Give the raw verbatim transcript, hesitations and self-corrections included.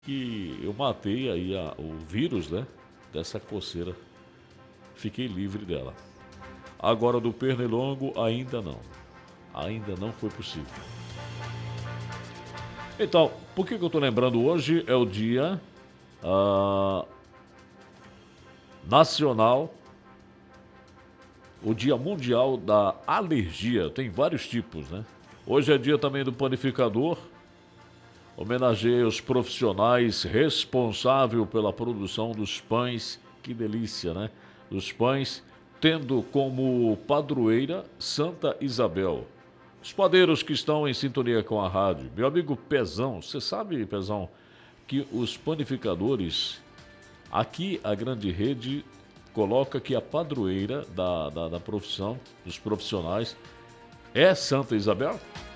Que eu matei aí a o vírus, né, dessa coceira. Fiquei livre dela. Agora do pernilongo ainda não. Ainda não foi possível. Então, por que que eu tô lembrando hoje é o dia, hã nacional o dia mundial da alergia, tem vários tipos, né. Hoje é dia também do panificador, homenageia os profissionais responsável pela produção dos pães, que delícia, né, dos pães, tendo como padroeira Santa Isabel. Os padeiros que estão em sintonia com a rádio, meu amigo Pezão, você sabe, Pezão, que os panificadores, aqui a grande rede coloca que a padroeira da da da profissão, dos profissionais, é Santa Isabel?